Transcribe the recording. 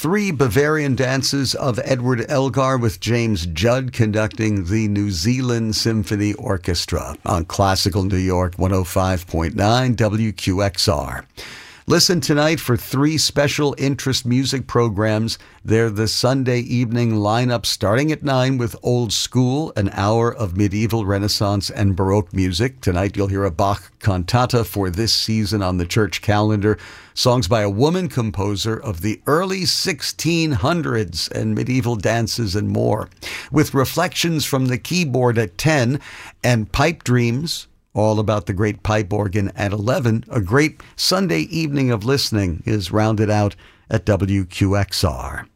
3 Bavarian dances of Edward Elgar with James Judd conducting the New Zealand Symphony Orchestra on Classical New York 105.9 WQXR. Listen tonight for 3 special interest music programs. They're the Sunday evening lineup starting at 9 with Old School, an hour of medieval, Renaissance, and Baroque music. Tonight you'll hear a Bach cantata for this season on the church calendar. Songs by a woman composer of the early 1600s and medieval dances and more. With reflections from the keyboard at 10 and Pipe Dreams, all about the great pipe organ at 11. A great Sunday evening of listening is rounded out at WQXR.